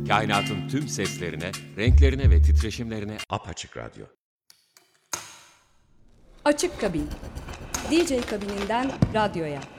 Kainatın tüm seslerine, renklerine ve titreşimlerine apaçık radyo. Açık Kabin. DJ kabininden radyoya.